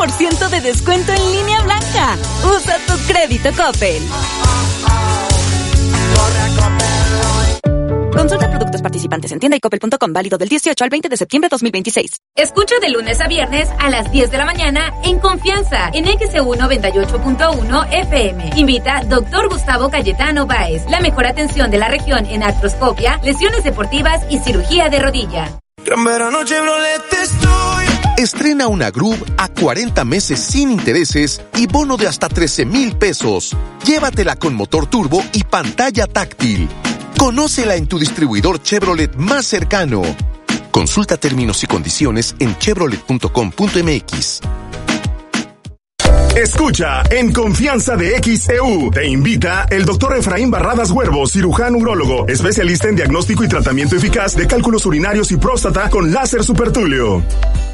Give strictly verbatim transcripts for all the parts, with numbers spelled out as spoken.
por ciento de descuento en línea blanca. Usa tu crédito Coppel. Consulta productos participantes en tienda y coppel punto com, válido del dieciocho al veinte de septiembre de dos mil veintiséis. Escucha de lunes a viernes a las diez de la mañana en Confianza, en X E U noventa y ocho punto uno F M. Invita doctor Gustavo Cayetano Báez, la mejor atención de la región en artroscopia, lesiones deportivas y cirugía de rodilla. Gran verano Chevrolet estoy. Estrena una Groove a cuarenta meses sin intereses y bono de hasta trece mil pesos. Llévatela con motor turbo y pantalla táctil. Conócela en tu distribuidor Chevrolet más cercano. Consulta términos y condiciones en chevrolet punto com punto m x. Escucha en Confianza de X E U. Te invita el doctor Efraín Barradas Huervo, cirujano urólogo, especialista en diagnóstico y tratamiento eficaz de cálculos urinarios y próstata con láser supertúleo.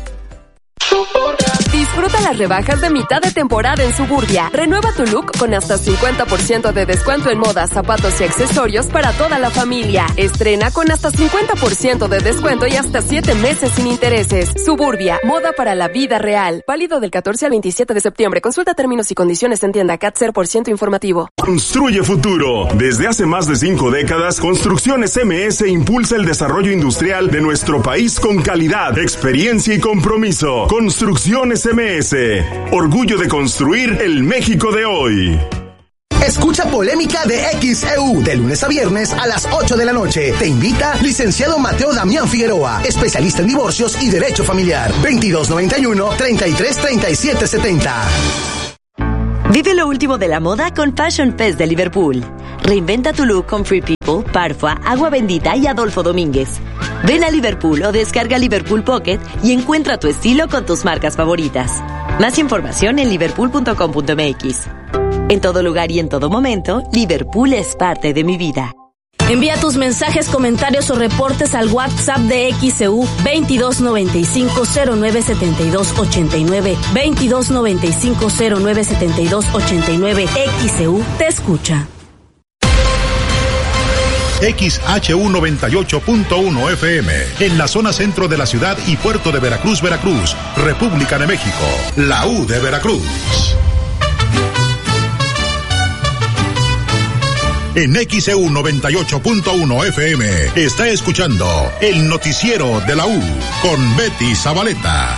Disfruta las rebajas de mitad de temporada en Suburbia. Renueva tu look con hasta cincuenta por ciento de descuento en moda, zapatos y accesorios para toda la familia. Estrena con hasta cincuenta por ciento de descuento y hasta siete meses sin intereses. Suburbia, moda para la vida real. Válido del catorce al veintisiete de septiembre. Consulta términos y condiciones en tienda. C A T cero por ciento informativo. Construye futuro. Desde hace más de cinco décadas, Construcciones M S impulsa el desarrollo industrial de nuestro país con calidad, experiencia y compromiso. Construcciones M S. Orgullo de construir el México de hoy. Escucha Polémica de X E U de lunes a viernes a las ocho de la noche. Te invita licenciado Mateo Damián Figueroa, especialista en divorcios y derecho familiar. veintidós noventa y uno, treinta y tres, treinta y siete setenta. Vive lo último de la moda con Fashion Fest de Liverpool. Reinventa tu look con Free People, Parfua, Agua Bendita y Adolfo Domínguez. Ven a Liverpool o descarga Liverpool Pocket y encuentra tu estilo con tus marcas favoritas. Más información en liverpool punto com punto m x. En todo lugar y en todo momento, Liverpool es parte de mi vida. Envía tus mensajes, comentarios o reportes al WhatsApp de X E U veintidós noventa y cinco, cero nueve setenta y dos ochenta y nueve, veintidós noventa y cinco, cero nueve setenta y dos ochenta y nueve. X E U te escucha. X H U noventa y ocho punto uno F M, en la zona centro de la ciudad y puerto de Veracruz, Veracruz, República de México, la U de Veracruz. En X E U noventa y ocho punto uno F M está escuchando el noticiero de la U con Betty Zabaleta.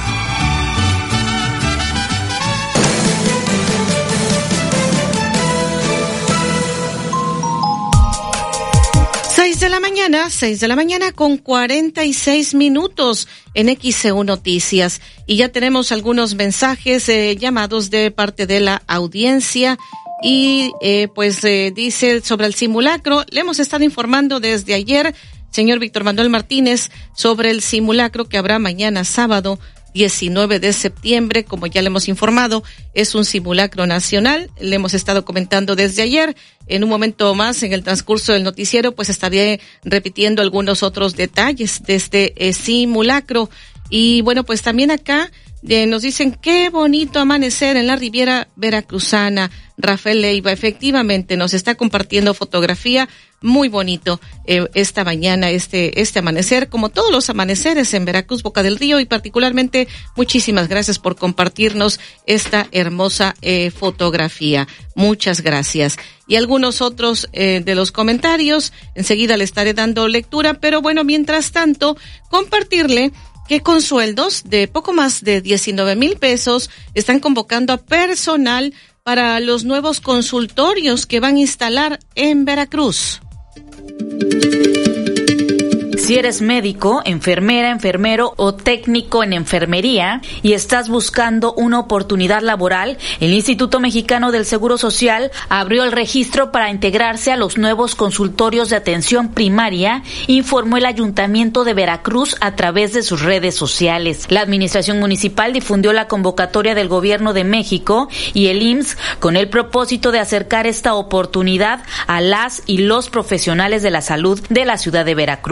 Seis de la mañana, seis de la mañana con cuarenta y seis minutos en X E U Noticias. Y ya tenemos algunos mensajes, eh, llamados de parte de la audiencia. Y eh, pues eh, dice sobre el simulacro, le hemos estado informando desde ayer, señor Víctor Manuel Martínez, sobre el simulacro que habrá mañana sábado diecinueve de septiembre, como ya le hemos informado, es un simulacro nacional, le hemos estado comentando desde ayer. En un momento más, en el transcurso del noticiero, pues estaré repitiendo algunos otros detalles de este eh, simulacro. Y bueno, pues también acá Eh, nos dicen qué bonito amanecer en la Riviera Veracruzana. Rafael Leiva, efectivamente, nos está compartiendo fotografía muy bonito eh, esta mañana, este este amanecer, como todos los amaneceres en Veracruz, Boca del Río, y particularmente muchísimas gracias por compartirnos esta hermosa eh, fotografía. Muchas gracias. Y algunos otros eh, de los comentarios, enseguida le estaré dando lectura, pero bueno, mientras tanto, compartirle que con sueldos de poco más de diecinueve mil pesos están convocando a personal para los nuevos consultorios que van a instalar en Veracruz. Si eres médico, enfermera, enfermero o técnico en enfermería y estás buscando una oportunidad laboral, el Instituto Mexicano del Seguro Social abrió el registro para integrarse a los nuevos consultorios de atención primaria, informó el Ayuntamiento de Veracruz a través de sus redes sociales. La Administración Municipal difundió la convocatoria del Gobierno de México y el I M S S con el propósito de acercar esta oportunidad a las y los profesionales de la salud de la ciudad de Veracruz.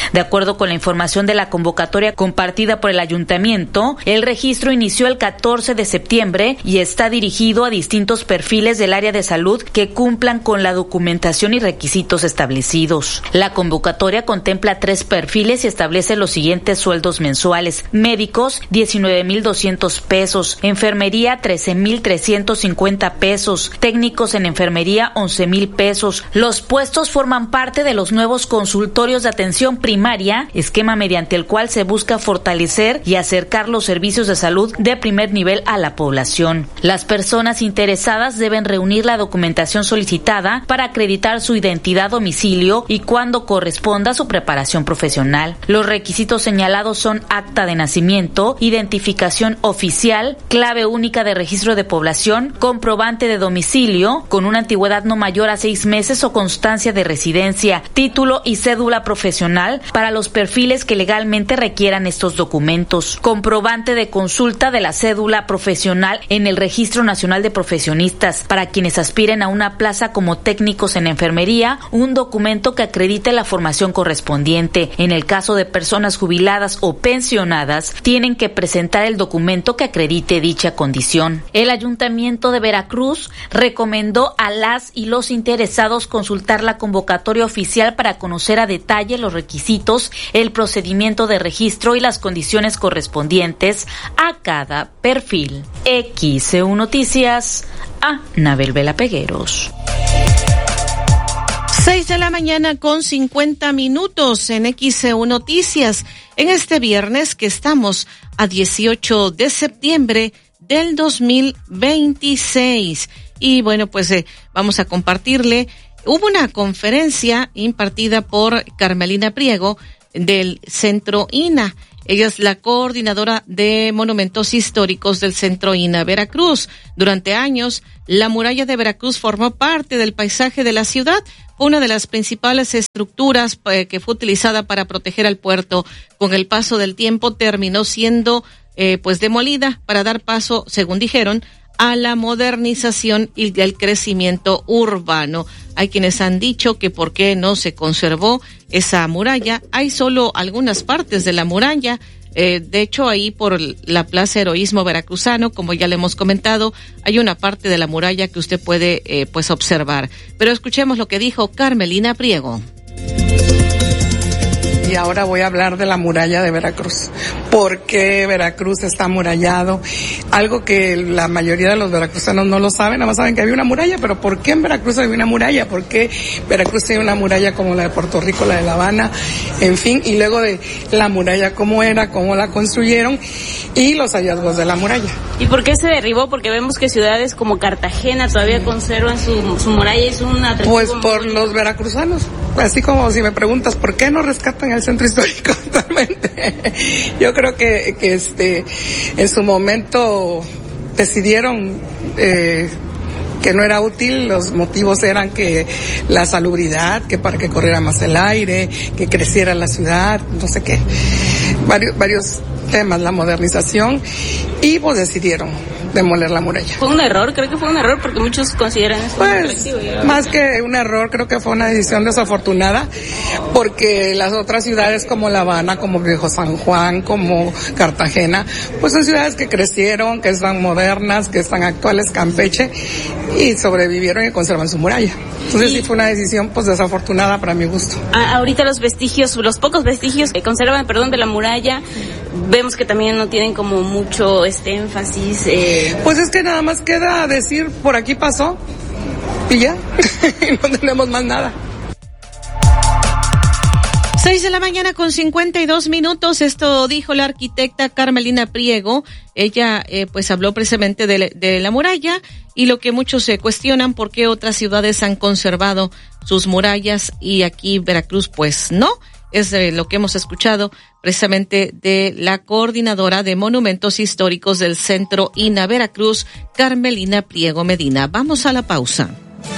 De acuerdo con la información de la convocatoria compartida por el ayuntamiento, el registro inició el catorce de septiembre y está dirigido a distintos perfiles del área de salud que cumplan con la documentación y requisitos establecidos. La convocatoria contempla tres perfiles y establece los siguientes sueldos mensuales: médicos, diecinueve mil doscientos pesos; enfermería, trece mil trescientos cincuenta pesos; técnicos en enfermería, once mil pesos. Los puestos forman parte de los nuevos consultorios de atención primaria, esquema mediante el cual se busca fortalecer y acercar los servicios de salud de primer nivel a la población. Las personas interesadas deben reunir la documentación solicitada para acreditar su identidad, domicilio y cuando corresponda su preparación profesional. Los requisitos señalados son acta de nacimiento, identificación oficial, clave única de registro de población, comprobante de domicilio con una antigüedad no mayor a seis meses o constancia de residencia, título y cédula profesional para los perfiles que legalmente requieran estos documentos, comprobante de consulta de la cédula profesional en el Registro Nacional de Profesionistas para quienes aspiren a una plaza como técnicos en enfermería, un documento que acredite la formación correspondiente. En el caso de personas jubiladas o pensionadas, tienen que presentar el documento que acredite dicha condición. El Ayuntamiento de Veracruz recomendó a las y los interesados consultar la convocatoria oficial para conocer a detalle los requisitos, el procedimiento de registro y las condiciones correspondientes a cada perfil. X C U Noticias, Anabel Vela Pegueros. Seis de la mañana con cincuenta minutos en X C U Noticias, en este viernes que estamos a dieciocho de septiembre del dos mil veintiséis. Y bueno, pues eh, vamos a compartirle, hubo una conferencia impartida por Carmelina Priego del Centro I N A. Ella es la coordinadora de monumentos históricos del Centro I N A Veracruz. Durante años, la muralla de Veracruz formó parte del paisaje de la ciudad. Fue una de las principales estructuras eh, que fue utilizada para proteger al puerto. Con el paso del tiempo terminó siendo eh, pues demolida para dar paso, según dijeron, a la modernización y el crecimiento urbano. Hay quienes han dicho que por qué no se conservó esa muralla. Hay solo algunas partes de la muralla. Eh, de hecho, ahí por la Plaza Heroísmo Veracruzano, como ya le hemos comentado, hay una parte de la muralla que usted puede eh, pues observar. Pero escuchemos lo que dijo Carmelina Priego. Y ahora voy a hablar de la muralla de Veracruz. ¿Por qué Veracruz está amurallado? Algo que la mayoría de los veracruzanos no lo saben, nada más saben que había una muralla, pero ¿por qué en Veracruz había una muralla? ¿Por qué Veracruz tiene una muralla como la de Puerto Rico, la de La Habana? En fin, y luego de la muralla cómo era, cómo la construyeron y los hallazgos de la muralla. ¿Y por qué se derribó? Porque vemos que ciudades como Cartagena todavía conservan su, su muralla y es una... Pues por los veracruzanos. Así como si me preguntas, ¿por qué no rescatan el centro histórico actualmente? Yo creo que, que este, en su momento decidieron eh, que no era útil. Los motivos eran que la salubridad, que para que corriera más el aire, que creciera la ciudad, no sé qué. Varios, varios temas, la modernización, y pues decidieron demoler la muralla. ¿Fue un error? Creo que fue un error porque muchos consideran eso pues, atractivo. Más que un error, creo que fue una decisión desafortunada porque las otras ciudades como La Habana, como Viejo San Juan, como Cartagena, pues son ciudades que crecieron, que están modernas, que están actuales, Campeche, y sobrevivieron y conservan su muralla. Entonces sí, sí fue una decisión pues desafortunada para mi gusto. Ah, ahorita los vestigios, los pocos vestigios que conservan, perdón, de la muralla, vemos que también no tienen como mucho este énfasis. Eh... Pues es que nada más queda decir por aquí pasó y ya, no tenemos más nada. Seis de la mañana con cincuenta y dos minutos. Esto dijo la arquitecta Carmelina Priego. Ella eh, pues habló precisamente de, de la muralla y lo que muchos se cuestionan, por qué otras ciudades han conservado sus murallas y aquí Veracruz pues no. Es eh, lo que hemos escuchado precisamente de la coordinadora de monumentos históricos del Centro I N A Veracruz, Carmelina Priego Medina. Vamos a la pausa.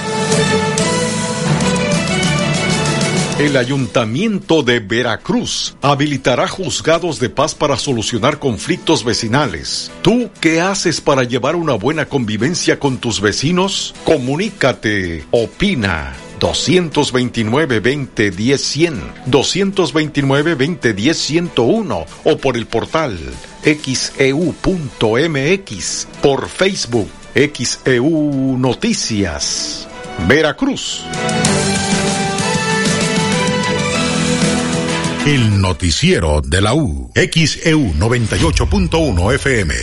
El Ayuntamiento de Veracruz habilitará juzgados de paz para solucionar conflictos vecinales. ¿Tú qué haces para llevar una buena convivencia con tus vecinos? Comunícate, opina. dos veintinueve, veinte diez, cien, dos veintinueve, veinte diez, ciento uno o por el portal X E U punto M X, por Facebook X E U Noticias, Veracruz. El noticiero de la U, X E U noventa y ocho punto uno F M.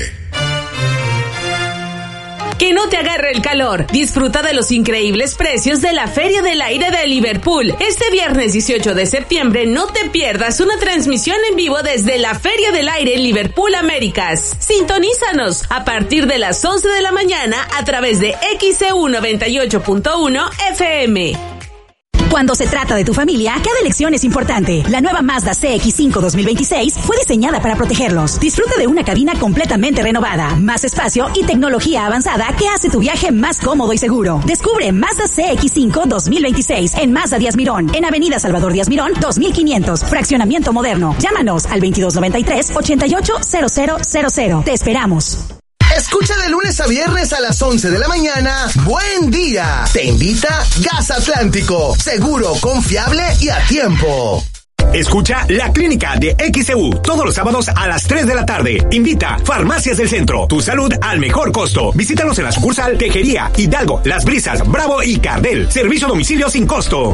Que no te agarre el calor. Disfruta de los increíbles precios de la Feria del Aire de Liverpool. Este viernes dieciocho de septiembre no te pierdas una transmisión en vivo desde la Feria del Aire en Liverpool Américas. Sintonízanos a partir de las once de la mañana a través de X E U noventa y ocho punto uno F M. Cuando se trata de tu familia, cada elección es importante. La nueva Mazda C X cinco dos mil veintiséis fue diseñada para protegerlos. Disfruta de una cabina completamente renovada, más espacio y tecnología avanzada que hace tu viaje más cómodo y seguro. Descubre Mazda C X cinco dos mil veintiséis en Mazda Díaz Mirón, en Avenida Salvador Díaz Mirón, dos mil quinientos, fraccionamiento moderno. Llámanos al veintidós noventa y tres, ochenta y ocho, cero cero cero cero. Te esperamos. Escucha de lunes a viernes a las once de la mañana. Buen día. Te invita Gas Atlántico. Seguro, confiable y a tiempo. Escucha La Clínica de X E U todos los sábados a las tres de la tarde. Invita Farmacias del Centro. Tu salud al mejor costo. Visítanos en la sucursal Tejería, Hidalgo, Las Brisas, Bravo y Cardel. Servicio a domicilio sin costo.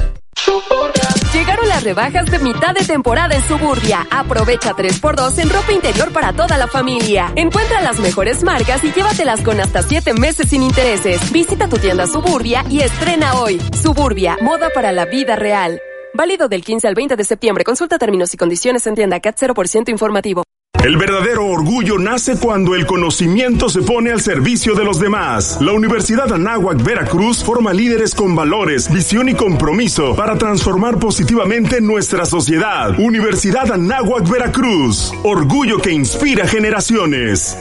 Llegaron las rebajas de mitad de temporada en Suburbia. Aprovecha tres por dos en ropa interior para toda la familia. Encuentra las mejores marcas y llévatelas con hasta siete meses sin intereses. Visita tu tienda Suburbia y estrena hoy. Suburbia, moda para la vida real. Válido del quince al veinte de septiembre. Consulta términos y condiciones en tienda. C A T cero por ciento informativo. El verdadero orgullo nace cuando el conocimiento se pone al servicio de los demás. La Universidad Anáhuac Veracruz forma líderes con valores, visión y compromiso para transformar positivamente nuestra sociedad. Universidad Anáhuac Veracruz, orgullo que inspira generaciones.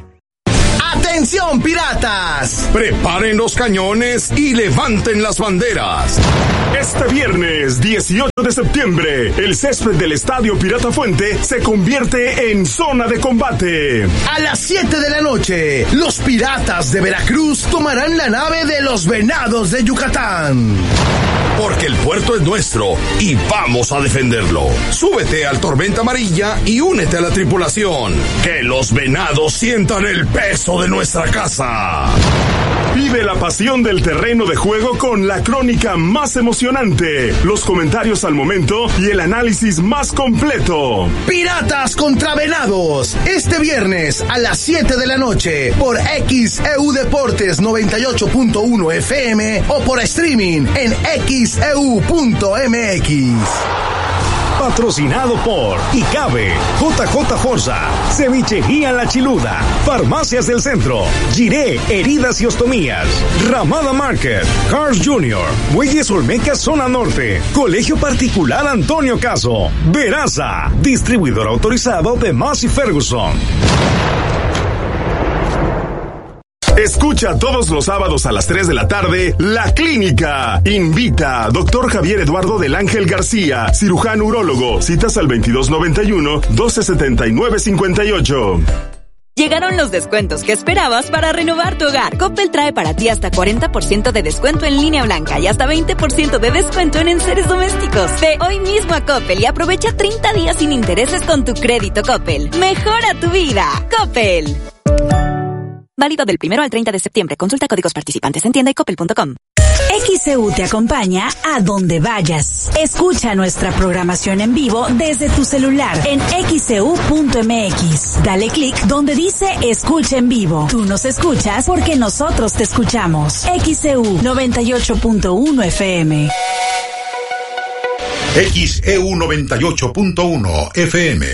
¡Atención, piratas! Preparen los cañones y levanten las banderas. Este viernes dieciocho de septiembre, el césped del Estadio Pirata Fuente se convierte en zona de combate. A las siete de la noche, los piratas de Veracruz tomarán la nave de los Venados de Yucatán. Porque el puerto es nuestro y vamos a defenderlo. Súbete al Tormenta Amarilla y únete a la tripulación. Que los Venados sientan el peso de nuestra casa. Vive la pasión del terreno de juego con la crónica más emocionante, los comentarios al momento y el análisis más completo. Piratas contra Venados, este viernes a las siete de la noche por X E U Deportes noventa y ocho punto uno F M o por streaming en X E U punto M X. Patrocinado por ICABE, J J Forza, Cevichería La Chiluda, Farmacias del Centro, Giré, Heridas y Ostomías, Ramada Market, Cars Junior, Muelles Olmeca Zona Norte, Colegio Particular Antonio Caso, Veraza, distribuidor autorizado de Massey Ferguson. Escucha todos los sábados a las tres de la tarde La Clínica. Invita doctor Javier Eduardo del Ángel García, cirujano urólogo. Citas al veintidós noventa y uno, doce setenta y nueve cincuenta y ocho. Llegaron los descuentos que esperabas para renovar tu hogar. Coppel trae para ti hasta cuarenta por ciento de descuento en línea blanca y hasta veinte por ciento de descuento en enseres domésticos. Ve hoy mismo a Coppel y aprovecha treinta días sin intereses con tu crédito Coppel. Mejora tu vida. Coppel. Válido del primero al treinta de septiembre. Consulta códigos participantes en tienda y coppel punto com. X E U te acompaña a donde vayas. Escucha nuestra programación en vivo desde tu celular en X E U punto M X. Dale clic donde dice Escucha en vivo. Tú nos escuchas porque nosotros te escuchamos. X E U noventa y ocho punto uno F M. X E U noventa y ocho punto uno F M.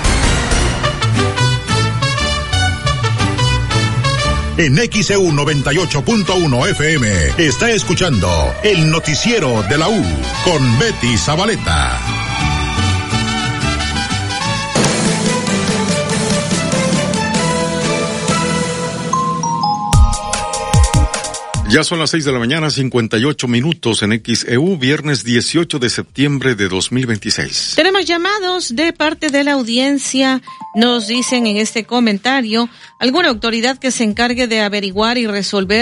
En X E U noventa y ocho punto uno F M está escuchando el noticiero de la U con Betty Zabaleta. Ya son las seis de la mañana, cincuenta y ocho minutos en X E U, viernes dieciocho de septiembre de dos mil veintiséis. Tenemos llamados de parte de la audiencia. Nos dicen en este comentario, alguna autoridad que se encargue de averiguar y resolver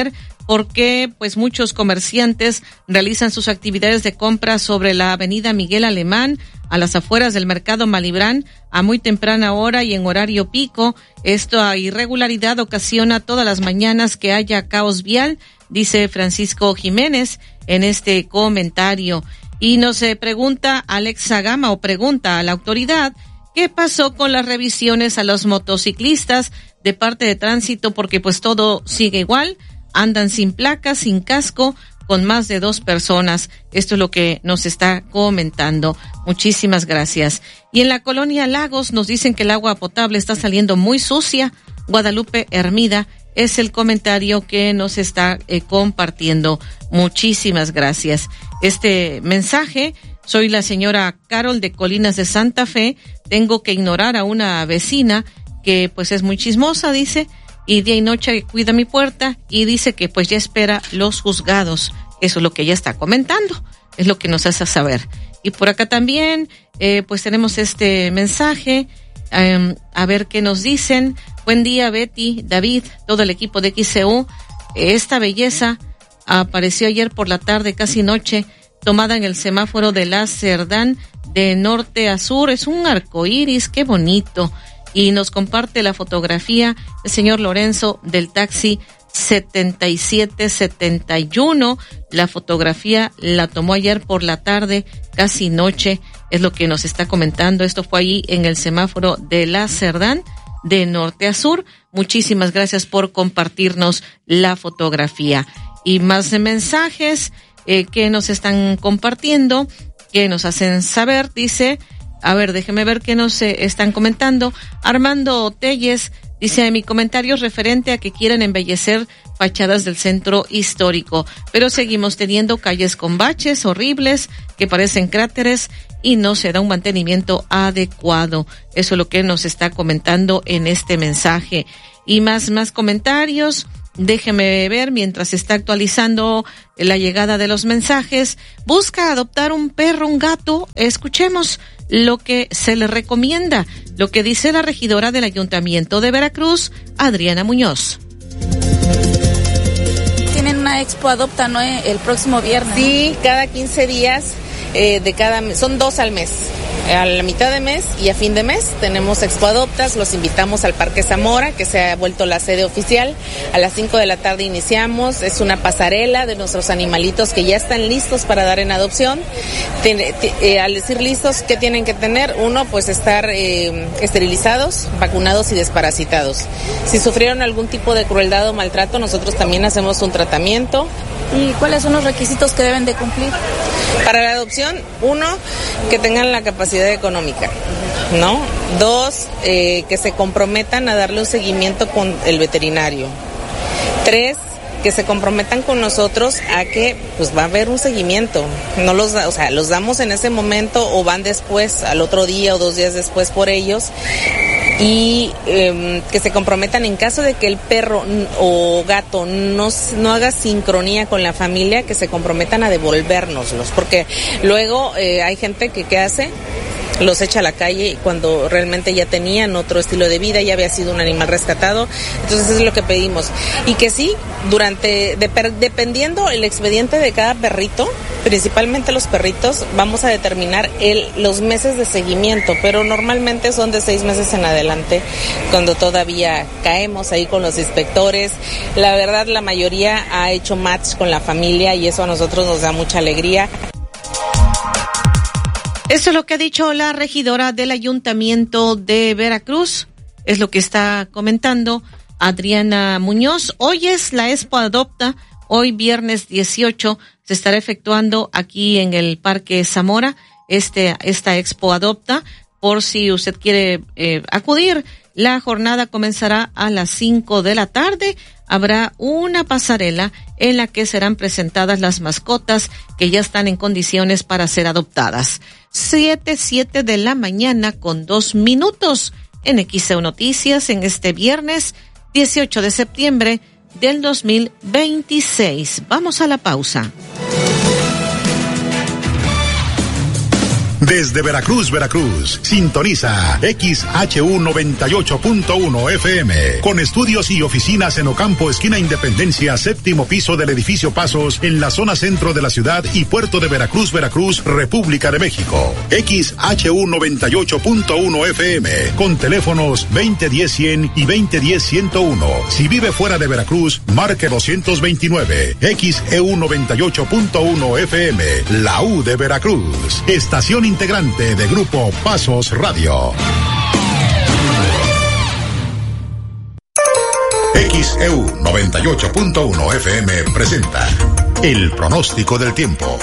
porque pues muchos comerciantes realizan sus actividades de compra sobre la avenida Miguel Alemán, a las afueras del mercado Malibrán, a muy temprana hora y en horario pico. Esta irregularidad ocasiona todas las mañanas que haya caos vial, dice Francisco Jiménez en este comentario. Y nos eh, pregunta Alexa Gama, o pregunta a la autoridad, ¿qué pasó con las revisiones a los motociclistas de parte de tránsito? Porque pues todo sigue igual, andan sin placas, sin casco, con más de dos personas. Esto es lo que nos está comentando. Muchísimas gracias. Y en la colonia Lagos nos dicen que el agua potable está saliendo muy sucia. Guadalupe Hermida es el comentario que nos está eh, compartiendo. Muchísimas gracias. Este mensaje, soy la señora Carol de Colinas de Santa Fe. Tengo que ignorar a una vecina que pues es muy chismosa, dice, y día y noche cuida mi puerta y dice que pues ya espera los juzgados. Eso es lo que ella está comentando, es lo que nos hace saber. Y por acá también, eh, pues tenemos este mensaje, um, a ver qué nos dicen. Buen día, Betty, David, todo el equipo de X C U. Esta belleza apareció ayer por la tarde, casi noche, tomada en el semáforo de la Cerdán de norte a sur. Es un arco iris, qué bonito. Y nos comparte la fotografía el señor Lorenzo del taxi setenta y siete setenta y uno. La fotografía la tomó ayer por la tarde, casi noche, es lo que nos está comentando. Esto fue ahí en el semáforo de la Cerdán, de norte a sur. Muchísimas gracias por compartirnos la fotografía. Y más de mensajes eh, que nos están compartiendo, que nos hacen saber, dice... A ver, déjeme ver qué nos eh, están comentando. Armando Telles dice, mi comentario es referente a que quieren embellecer fachadas del centro histórico, pero seguimos teniendo calles con baches horribles que parecen cráteres y no se da un mantenimiento adecuado. Eso es lo que nos está comentando en este mensaje. Y más, más comentarios. Déjeme ver mientras está actualizando la llegada de los mensajes. Busca adoptar un perro, un gato. Escuchemos lo que se le recomienda, lo que dice la regidora del Ayuntamiento de Veracruz, Adriana Muñoz. Tienen una expo adopta, ¿no? El próximo viernes. Sí, cada quince días, eh, de cada mes, son dos al mes. A la mitad de mes y a fin de mes tenemos Expo Adoptas, los invitamos al Parque Zamora, que se ha vuelto la sede oficial. A las cinco de la tarde iniciamos, es una pasarela de nuestros animalitos que ya están listos para dar en adopción. Ten, te, eh, al decir listos, ¿qué tienen que tener? Uno, pues estar eh, esterilizados, vacunados y desparasitados. Si sufrieron algún tipo de crueldad o maltrato, nosotros también hacemos un tratamiento. ¿Y cuáles son los requisitos que deben de cumplir? Para la adopción, uno, que tengan la capacidad económica, ¿no? Dos, eh, que se comprometan a darle un seguimiento con el veterinario. Tres, que se comprometan con nosotros a que pues va a haber un seguimiento. No los, o sea, los damos en ese momento o van después, al otro día o dos días después por ellos. Y eh, que se comprometan en caso de que el perro o gato no, no haga sincronía con la familia, que se comprometan a devolvérnoslos, porque luego eh, hay gente que ¿qué hace? Los echa a la calle cuando realmente ya tenían otro estilo de vida, ya había sido un animal rescatado. Entonces es lo que pedimos. Y que sí, durante, de, dependiendo el expediente de cada perrito, principalmente los perritos, vamos a determinar el, los meses de seguimiento, pero normalmente son de seis meses en adelante, cuando todavía caemos ahí con los inspectores. La verdad, la mayoría ha hecho match con la familia y eso a nosotros nos da mucha alegría. Eso es lo que ha dicho la regidora del Ayuntamiento de Veracruz, es lo que está comentando Adriana Muñoz. Hoy es la Expo Adopta, hoy viernes dieciocho se estará efectuando aquí en el Parque Zamora este esta Expo Adopta, por si usted quiere eh, acudir. La jornada comenzará a las cinco de la tarde. Habrá una pasarela en la que serán presentadas las mascotas que ya están en condiciones para ser adoptadas. Siete, siete de la mañana con dos minutos en X C U Noticias en este viernes dieciocho de septiembre del dos mil veintiséis. Vamos a la pausa. Desde Veracruz, Veracruz, sintoniza X H U noventa y ocho punto uno F M, con estudios y oficinas en Ocampo, esquina Independencia, séptimo piso del edificio Pasos, en la zona centro de la ciudad y puerto de Veracruz, Veracruz, República de México. X H U noventa y ocho punto uno F M, con teléfonos veinte diez cien y veinte diez ciento uno. Si vive fuera de Veracruz, marque doscientos veintinueve. X E U noventa y ocho punto uno F M, la U de Veracruz. Estación integrante de Grupo Pasos Radio. X E U noventa y ocho punto uno F M presenta el pronóstico del tiempo.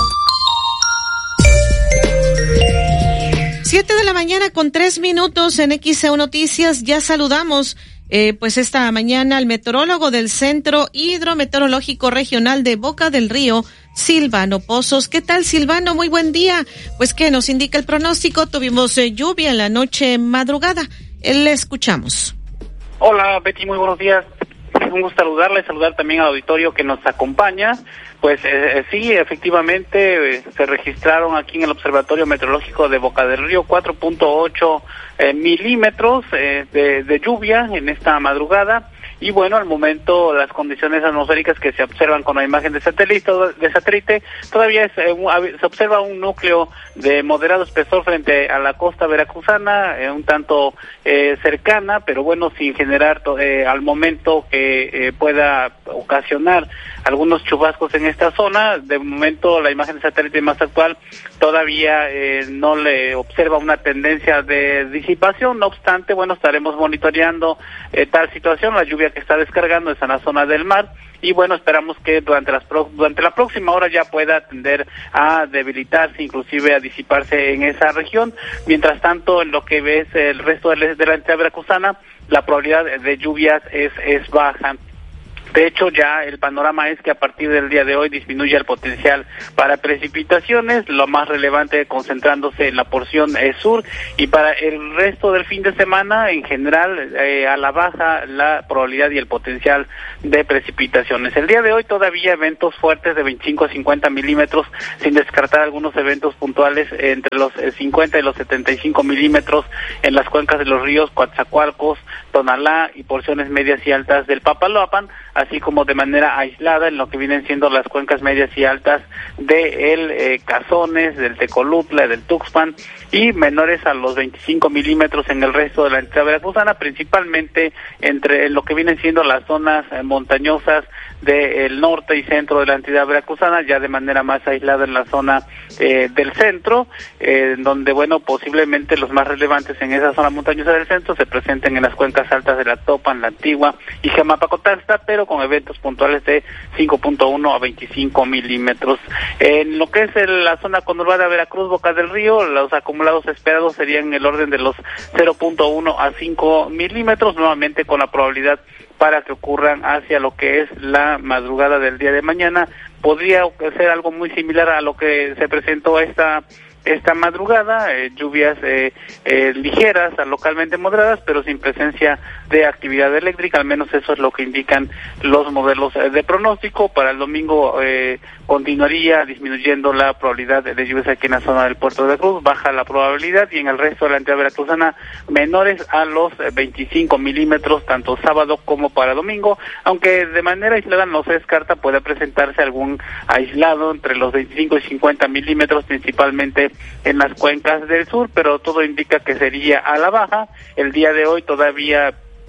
Siete de la mañana con tres minutos en X E U Noticias. Ya saludamos eh, pues esta mañana al meteorólogo del Centro Hidrometeorológico Regional de Boca del Río, Silvano Pozos. ¿Qué tal, Silvano? Muy buen día. Pues que nos indica el pronóstico. Tuvimos eh, lluvia en la noche madrugada. Le escuchamos. Hola, Betty, muy buenos días. Un gusto saludarle, saludar también al auditorio que nos acompaña. Pues eh, sí, efectivamente, eh, se registraron aquí en el Observatorio Meteorológico de Boca del Río cuatro punto ocho eh, milímetros eh, de, de lluvia en esta madrugada. Y bueno, al momento las condiciones atmosféricas que se observan con la imagen de satélite, de satélite todavía es, eh, se observa un núcleo de moderado espesor frente a la costa veracruzana, eh, un tanto eh, cercana, pero bueno, sin generar eh, al momento que eh, pueda ocasionar algunos chubascos en esta zona. De momento la imagen de satélite más actual todavía eh, no le observa una tendencia de disipación. No obstante, bueno, estaremos monitoreando eh, tal situación. La lluvia que está descargando es en la zona del mar y bueno, esperamos que durante las pro, durante la próxima hora ya pueda tender a debilitarse, inclusive a disiparse en esa región. Mientras tanto, en lo que ves el resto de la entidad veracruzana, la probabilidad de lluvias es es baja. De hecho, ya el panorama es que a partir del día de hoy disminuye el potencial para precipitaciones, lo más relevante concentrándose en la porción eh, sur, y para el resto del fin de semana, en general, eh, a la baja la probabilidad y el potencial de precipitaciones. El día de hoy todavía eventos fuertes de veinticinco a cincuenta milímetros, sin descartar algunos eventos puntuales entre los cincuenta y los setenta y cinco milímetros en las cuencas de los ríos Coatzacoalcos, Tonalá y porciones medias y altas del Papaloapan, así como de manera aislada en lo que vienen siendo las cuencas medias y altas de el eh, Cazones, del Tecolutla, del Tuxpan, y menores a los veinticinco milímetros en el resto de la entidad veracruzana, principalmente entre lo que vienen siendo las zonas eh, montañosas del norte y centro de la entidad veracruzana, ya de manera más aislada en la zona eh, del centro, eh, donde, bueno, posiblemente los más relevantes en esa zona montañosa del centro se presenten en las cuencas altas de la Topan, la Antigua y Jamapacotasta, pero con eventos puntuales de cinco punto uno a veinticinco milímetros. En lo que es el, la zona conurbada Veracruz, Boca del Río, los acumulados esperados serían en el orden de los cero punto uno a cinco milímetros, nuevamente con la probabilidad para que ocurran hacia lo que es la madrugada del día de mañana. Podría ser algo muy similar a lo que se presentó esta esta madrugada, eh, lluvias eh, eh, ligeras a localmente moderadas, pero sin presencia de actividad eléctrica, al menos eso es lo que indican los modelos eh, de pronóstico. Para el domingo eh, continuaría disminuyendo la probabilidad de, de lluvias aquí en la zona del puerto de Veracruz, baja la probabilidad, y en el resto de la entidad veracruzana menores a los veinticinco milímetros, tanto sábado como para domingo, aunque de manera aislada no se descarta puede presentarse algún aislado entre los veinticinco y cincuenta milímetros, principalmente en las cuencas del sur, pero todo indica que sería a la baja. El día de hoy todavía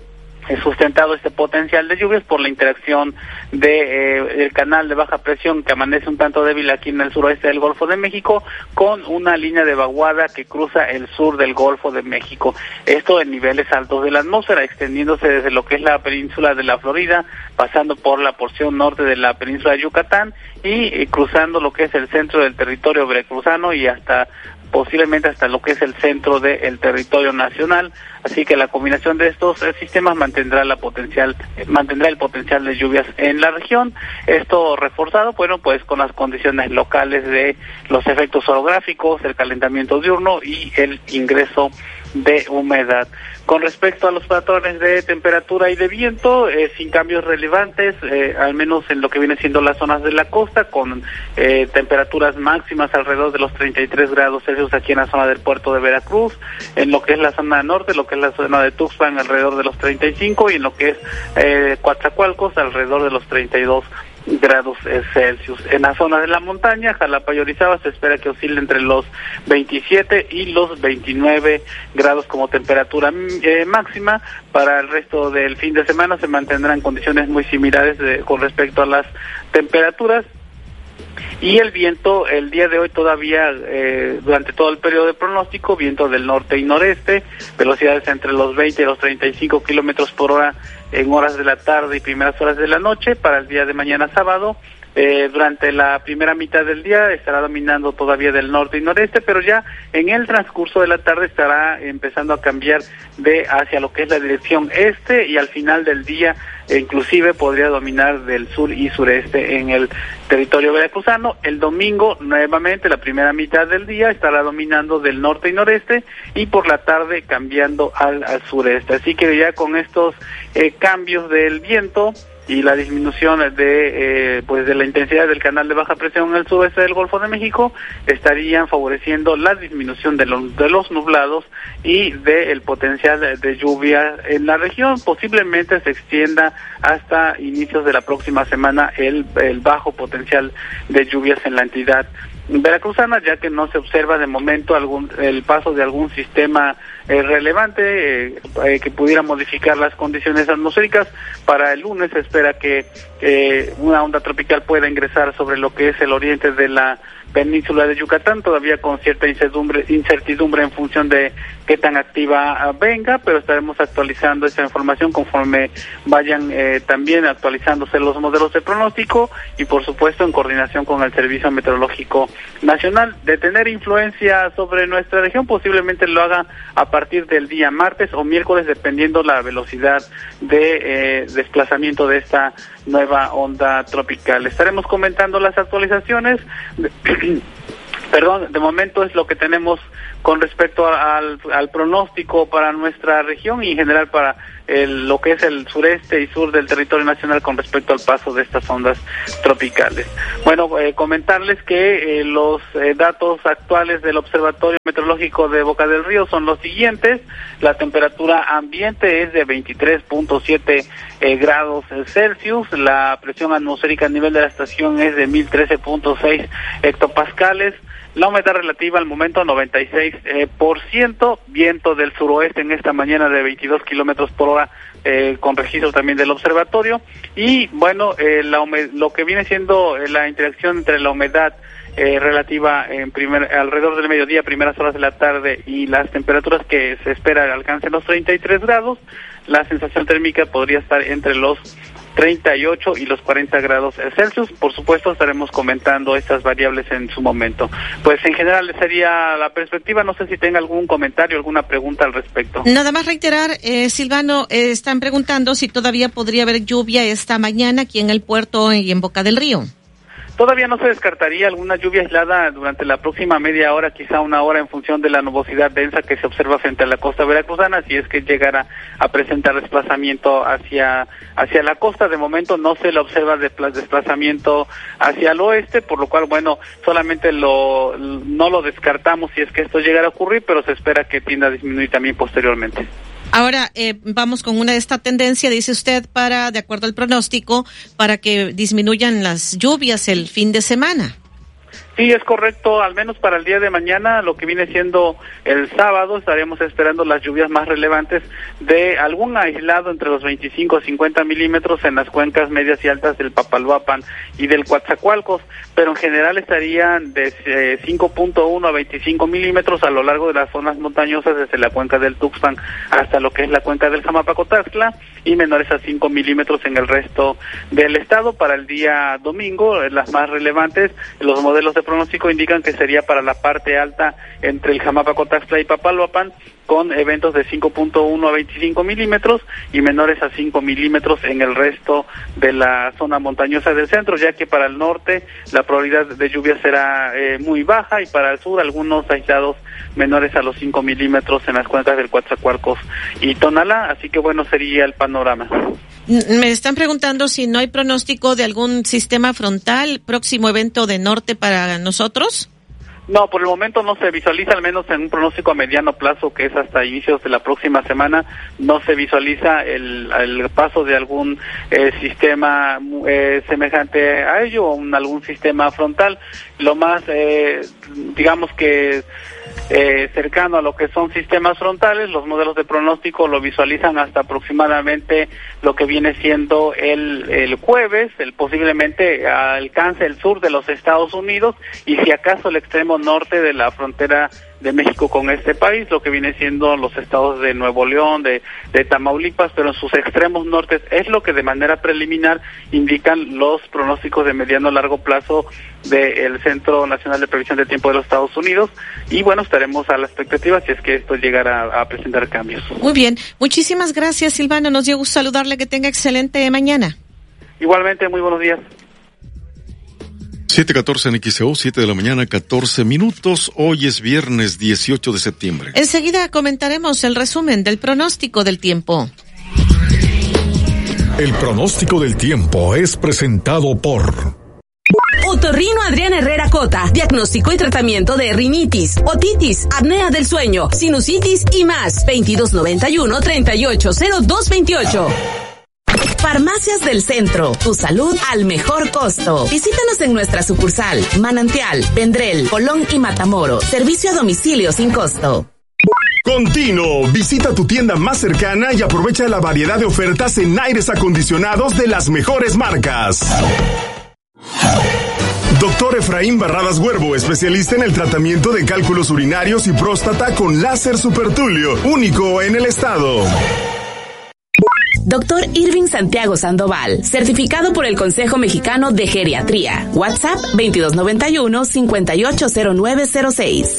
es sustentado este potencial de lluvias por la interacción de eh, el canal de baja presión que amanece un tanto débil aquí en el suroeste del Golfo de México, con una línea de vaguada que cruza el sur del Golfo de México. Esto en niveles altos de la atmósfera, extendiéndose desde lo que es la península de la Florida, pasando por la porción norte de la península de Yucatán y eh, cruzando lo que es el centro del territorio veracruzano y hasta posiblemente hasta lo que es el centro del territorio nacional. Así que la combinación de estos eh, sistemas mantendrá la potencial eh, mantendrá el potencial de lluvias en la región. Esto reforzado, bueno, pues con las condiciones locales de los efectos orográficos, el calentamiento diurno y el ingreso de humedad. Con respecto a los patrones de temperatura y de viento, eh, sin cambios relevantes, eh, al menos en lo que viene siendo las zonas de la costa, con eh, temperaturas máximas alrededor de los treinta y tres grados Celsius aquí en la zona del puerto de Veracruz, en lo que es la zona norte, lo que es la zona de Tuxpan alrededor de los treinta y cinco, y en lo que es eh, Coatzacoalcos alrededor de los treinta y dos grados Celsius. En la zona de la montaña, Jalapa y Orizaba, se espera que oscile entre los veintisiete y los veintinueve grados como temperatura eh, máxima. Para el resto del fin de semana se mantendrán condiciones muy similares de, con respecto a las temperaturas. Y el viento, el día de hoy todavía, eh, durante todo el periodo de pronóstico, viento del norte y noreste, velocidades entre los veinte y los treinta y cinco kilómetros por hora en horas de la tarde y primeras horas de la noche. Para el día de mañana sábado, eh, durante la primera mitad del día estará dominando todavía del norte y noreste, pero ya en el transcurso de la tarde estará empezando a cambiar de hacia lo que es la dirección este, y al final del día e inclusive podría dominar del sur y sureste en el territorio veracruzano. El domingo, nuevamente, la primera mitad del día estará dominando del norte y noreste, y por la tarde cambiando al, al sureste. Así que ya con estos eh, cambios del viento y la disminución de eh, pues de la intensidad del canal de baja presión en el sudeste del Golfo de México, estarían favoreciendo la disminución de los, de los nublados y del potencial de, de lluvia en la región. Posiblemente se extienda hasta inicios de la próxima semana el, el bajo potencial de lluvias en la entidad veracruzana, ya que no se observa de momento algún el paso de algún sistema eh, relevante eh, eh, que pudiera modificar las condiciones atmosféricas. Para el lunes se espera que eh, una onda tropical pueda ingresar sobre lo que es el oriente de la península de Yucatán, todavía con cierta incertidumbre, incertidumbre en función de qué tan activa venga, pero estaremos actualizando esa información conforme vayan eh, también actualizándose los modelos de pronóstico, y por supuesto en coordinación con el Servicio Meteorológico Nacional. De tener influencia sobre nuestra región, posiblemente lo haga a partir del día martes o miércoles, dependiendo la velocidad de eh, desplazamiento de esta nueva onda tropical. Estaremos comentando las actualizaciones. Perdón, de momento es lo que tenemos con respecto a, al, al pronóstico para nuestra región y en general para el, lo que es el sureste y sur del territorio nacional con respecto al paso de estas ondas tropicales. Bueno, eh, comentarles que eh, los eh, datos actuales del Observatorio Meteorológico de Boca del Río son los siguientes. La temperatura ambiente es de veintitrés punto siete eh, grados Celsius, la presión atmosférica a nivel de la estación es de mil trece punto seis hectopascales, la humedad relativa al momento noventa y seis por ciento, viento del suroeste en esta mañana de veintidós kilómetros por hora, eh, con registro también del observatorio. Y bueno, eh, la humed- lo que viene siendo eh, la interacción entre la humedad eh, relativa en primer alrededor del mediodía, primeras horas de la tarde, y las temperaturas que se espera alcancen los treinta y tres grados, la sensación térmica podría estar entre los treinta y ocho y los cuarenta grados Celsius. Por supuesto estaremos comentando estas variables en su momento. Pues en general sería la perspectiva. No sé si tenga algún comentario, alguna pregunta al respecto. Nada más reiterar, eh, Silvano, eh, están preguntando si todavía podría haber lluvia esta mañana aquí en el puerto y en Boca del Río. Todavía no se descartaría alguna lluvia aislada durante la próxima media hora, quizá una hora, en función de la nubosidad densa que se observa frente a la costa veracruzana, si es que llegara a presentar desplazamiento hacia hacia la costa. De momento no se le observa desplazamiento hacia el oeste, por lo cual, bueno, solamente lo no lo descartamos si es que esto llegara a ocurrir, pero se espera que tienda a disminuir también posteriormente. Ahora, eh, vamos con una de esta tendencia, dice usted, para, de acuerdo al pronóstico, para que disminuyan las lluvias el fin de semana. Sí, es correcto, al menos para el día de mañana, lo que viene siendo el sábado, estaremos esperando las lluvias más relevantes de algún aislado entre los veinticinco a cincuenta milímetros en las cuencas medias y altas del Papaloapan y del Coatzacoalcos, pero en general estarían de eh, cinco punto uno a veinticinco milímetros a lo largo de las zonas montañosas desde la cuenca del Tuxpan hasta lo que es la cuenca del Jamapacotaxtla, y menores a cinco milímetros en el resto del estado. Para el día domingo, las más relevantes, los modelos de pronóstico indican que sería para la parte alta entre el Jamapa, Cotaxtla y Papaloapan, con eventos de cinco punto uno a veinticinco milímetros y menores a cinco milímetros en el resto de la zona montañosa del centro, ya que para el norte la probabilidad de lluvia será eh, muy baja, y para el sur algunos aislados menores a los cinco milímetros en las cuencas del Coatzacoalcos y Tonalá. Así que bueno, sería el panorama. Me están preguntando si no hay pronóstico de algún sistema frontal, próximo evento de norte para nosotros. No, por el momento no se visualiza, al menos en un pronóstico a mediano plazo, que es hasta inicios de la próxima semana, no se visualiza el, el paso de algún eh, sistema eh, semejante a ello, o un, algún sistema frontal. Lo más, eh, digamos que eh, cercano a lo que son sistemas frontales, los modelos de pronóstico lo visualizan hasta aproximadamente lo que viene siendo el, el jueves, el posiblemente alcance el sur de los Estados Unidos, y si acaso el extremo norte de la frontera de México con este país, lo que viene siendo los estados de Nuevo León, de, de Tamaulipas, pero en sus extremos nortes es lo que de manera preliminar indican los pronósticos de mediano a largo plazo del Centro Nacional de Previsión del Tiempo de los Estados Unidos, y bueno, estaremos a la expectativa si es que esto llegara a, a presentar cambios. Muy bien, muchísimas gracias, Silvano, nos dio gusto saludarle, que tenga excelente mañana. Igualmente, muy buenos días. siete catorce en X E U, siete de la mañana, catorce minutos. Hoy es viernes dieciocho de septiembre. Enseguida comentaremos el resumen del pronóstico del tiempo. El pronóstico del tiempo es presentado por Otorrino Adrián Herrera Cota, diagnóstico y tratamiento de rinitis, otitis, apnea del sueño, sinusitis y más. veintidós noventa y uno, treinta y ocho cero dos veintiocho. Farmacias del Centro, tu salud al mejor costo. Visítanos en nuestra sucursal, Manantial, Vendrell, Colón y Matamoros. Servicio a domicilio sin costo. Continuo, visita tu tienda más cercana y aprovecha la variedad de ofertas en aires acondicionados de las mejores marcas. Doctor Efraín Barradas Huervo, especialista en el tratamiento de cálculos urinarios y próstata con láser supertulio, único en el estado. Doctor Irving Santiago Sandoval, certificado por el Consejo Mexicano de Geriatría. WhatsApp veintidós noventa y uno, cincuenta y ocho cero nueve cero seis.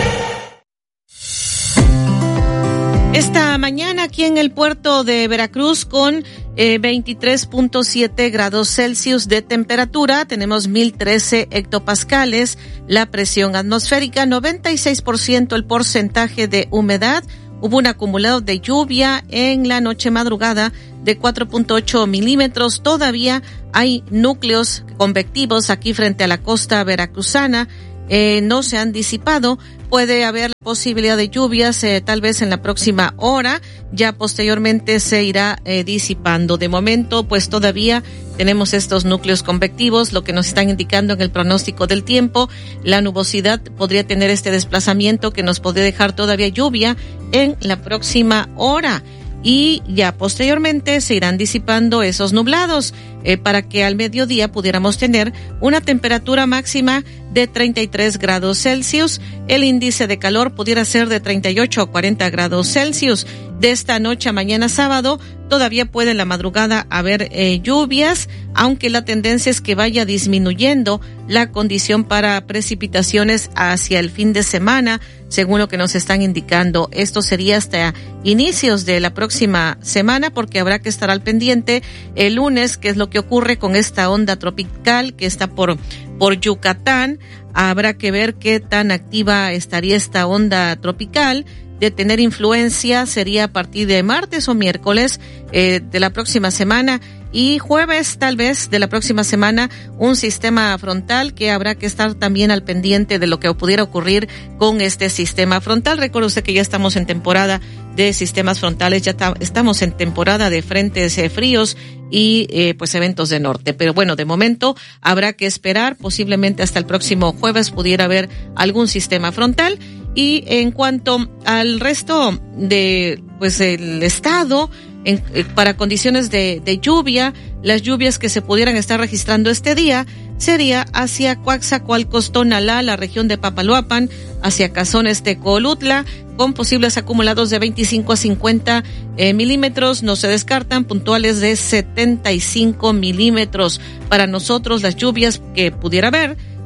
Esta mañana aquí en el puerto de Veracruz con eh, veintitrés punto siete grados Celsius de temperatura, tenemos mil trece hectopascales, la presión atmosférica, noventa y seis por ciento el porcentaje de humedad. Hubo un acumulado de lluvia en la noche madrugada de cuatro punto ocho milímetros. Todavía hay núcleos convectivos aquí frente a la costa veracruzana. Eh, no se han disipado. Puede haber la posibilidad de lluvias eh, tal vez en la próxima hora. Ya posteriormente se irá eh, disipando. De momento, pues todavía tenemos estos núcleos convectivos, lo que nos están indicando en el pronóstico del tiempo. La nubosidad podría tener este desplazamiento que nos podría dejar todavía lluvia en la próxima hora. Y ya posteriormente se irán disipando esos nublados eh, para que al mediodía pudiéramos tener una temperatura máxima de treinta y tres grados Celsius. El índice de calor pudiera ser de treinta y ocho a cuarenta grados Celsius. De esta noche a mañana sábado todavía puede en la madrugada haber eh, lluvias, aunque la tendencia es que vaya disminuyendo la condición para precipitaciones hacia el fin de semana, según lo que nos están indicando. Esto sería hasta inicios de la próxima semana, porque habrá que estar al pendiente el lunes, qué es lo que ocurre con esta onda tropical que está por, por Yucatán. Habrá que ver qué tan activa estaría esta onda tropical. De tener influencia sería a partir de martes o miércoles eh, de la próxima semana, y jueves tal vez de la próxima semana un sistema frontal que habrá que estar también al pendiente de lo que pudiera ocurrir con este sistema frontal. Recuerde usted que ya estamos en temporada de sistemas frontales, ya ta- estamos en temporada de frentes eh, fríos y eh, pues eventos de norte. Pero bueno, de momento habrá que esperar, posiblemente hasta el próximo jueves pudiera haber algún sistema frontal. Y en cuanto al resto de pues el estado, en, eh, para condiciones de, de lluvia, las lluvias que se pudieran estar registrando este día sería hacia Coatzacoalcos, Tonalá, la región de Papaloapan, hacia Cazones, Tecolutla, con posibles acumulados de veinticinco a cincuenta eh, milímetros. No se descartan puntuales de setenta y cinco milímetros. Para nosotros las lluvias que pudiera haber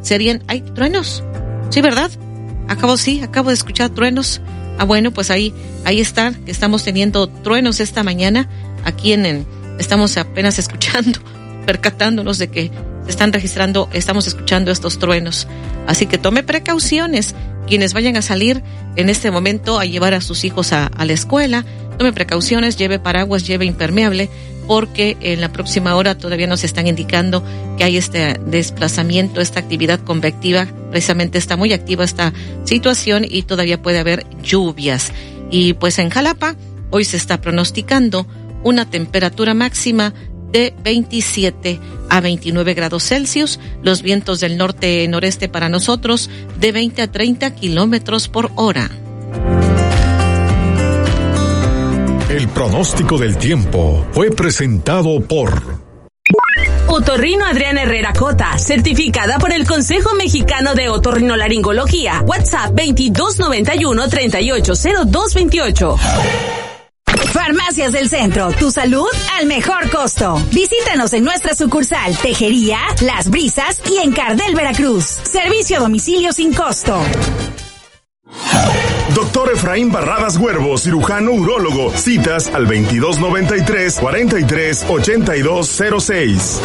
serían, hay truenos, sí, ¿verdad? Acabo, sí, acabo de escuchar truenos. Ah, bueno, pues ahí, ahí está, estamos teniendo truenos esta mañana, aquí en, en estamos apenas escuchando, percatándonos de que se están registrando, estamos escuchando estos truenos. Así que tome precauciones, quienes vayan a salir en este momento a llevar a sus hijos a, a la escuela, tome precauciones, lleve paraguas, lleve impermeable, porque en la próxima hora todavía nos están indicando que hay este desplazamiento, esta actividad convectiva, precisamente está muy activa esta situación y todavía puede haber lluvias. Y pues en Jalapa, hoy se está pronosticando una temperatura máxima de veintisiete a veintinueve grados Celsius, los vientos del norte-noreste para nosotros de veinte a treinta kilómetros por hora. El pronóstico del tiempo fue presentado por Otorrino Adriana Herrera Cota, certificada por el Consejo Mexicano de Otorrinolaringología. WhatsApp veintidós noventa y uno, treinta y ocho cero dos veintiocho. Farmacias del Centro, tu salud al mejor costo. Visítanos en nuestra sucursal Tejería, Las Brisas y en Cardel, Veracruz. Servicio a domicilio sin costo. Doctor Efraín Barradas Huervo, cirujano urólogo. Citas al veintidós noventa y tres, cuarenta y tres, ochenta y dos cero seis.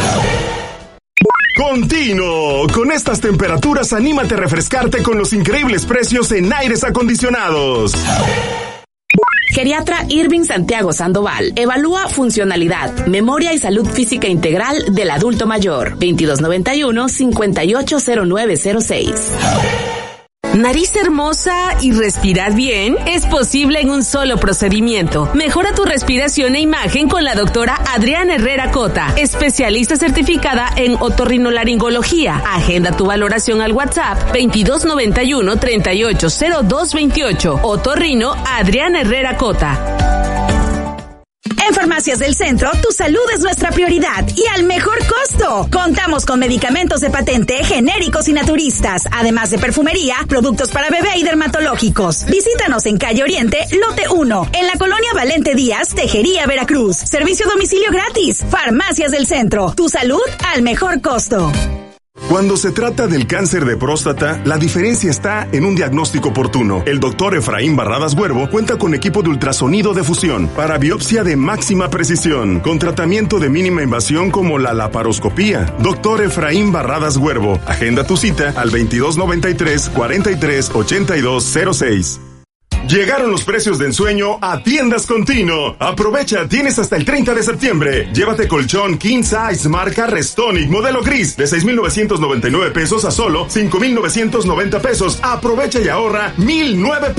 Continuo. Con estas temperaturas, anímate a refrescarte con los increíbles precios en aires acondicionados. Geriatra Irving Santiago Sandoval evalúa funcionalidad, memoria y salud física integral del adulto mayor. veintidós noventa y uno, cincuenta y ocho cero nueve cero seis. Nariz hermosa y respirar bien es posible en un solo procedimiento. Mejora tu respiración e imagen con la doctora Adriana Herrera Cota, especialista certificada en otorrinolaringología. Agenda tu valoración al WhatsApp veintidós noventa y uno, treinta y ocho cero dos veintiocho. Otorrino Adriana Herrera Cota. En Farmacias del Centro, tu salud es nuestra prioridad y al mejor costo. Contamos con medicamentos de patente, genéricos y naturistas, además de perfumería, productos para bebé y dermatológicos. Visítanos en Calle Oriente, Lote uno, en la colonia Valente Díaz, Tejería, Veracruz. Servicio a domicilio gratis. Farmacias del Centro, tu salud al mejor costo. Cuando se trata del cáncer de próstata, la diferencia está en un diagnóstico oportuno. El doctor Efraín Barradas Huervo cuenta con equipo de ultrasonido de fusión para biopsia de máxima precisión, con tratamiento de mínima invasión como la laparoscopía. Doctor Efraín Barradas Huervo, agenda tu cita al veintidós noventa y tres, cuarenta y tres, ochenta y dos cero seis. Llegaron los precios de ensueño a Tiendas Continuo. Aprovecha, tienes hasta el treinta de septiembre. Llévate colchón King Size marca Restonic modelo gris de seis mil novecientos noventa y nueve pesos a solo cinco mil novecientos noventa pesos. Aprovecha y ahorra mil nueve pesos.